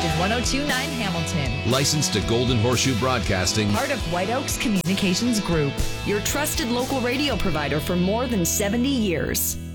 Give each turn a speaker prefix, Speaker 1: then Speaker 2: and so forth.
Speaker 1: Station 102.9 Hamilton.
Speaker 2: Licensed to Golden Horseshoe Broadcasting.
Speaker 1: Part of White Oaks Communications Group.
Speaker 3: Your trusted local radio provider for more than 70 years.